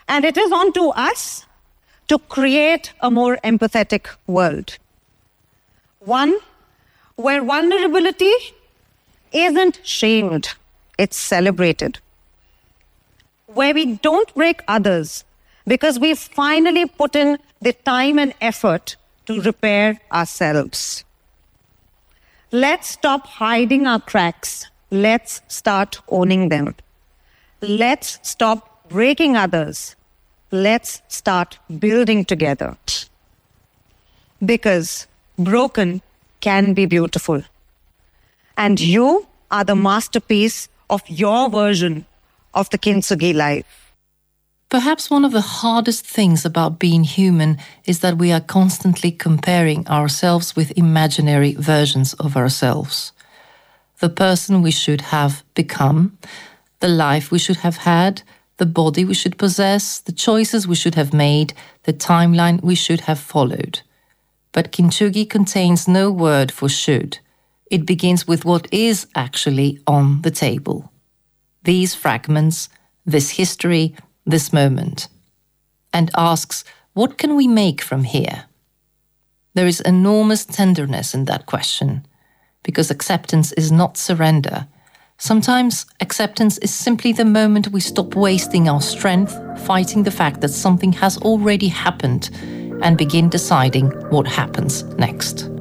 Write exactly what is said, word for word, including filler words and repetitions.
And it is on to us to create a more empathetic world. One where vulnerability isn't shamed, it's celebrated. Where we don't break others because we've finally put in the time and effort to repair ourselves. Let's stop hiding our cracks. Let's start owning them. Let's stop breaking others. Let's start building together. Because broken can be beautiful. And you are the masterpiece of your version of the Kintsugi life. Perhaps one of the hardest things about being human is that we are constantly comparing ourselves with imaginary versions of ourselves. The person we should have become, the life we should have had, the body we should possess, the choices we should have made, the timeline we should have followed. But Kintsugi contains no word for should. It begins with what is actually on the table. These fragments, this history, this moment, and asks, what can we make from here? There is enormous tenderness in that question, because acceptance is not surrender. Sometimes acceptance is simply the moment we stop wasting our strength fighting the fact that something has already happened and begin deciding what happens next.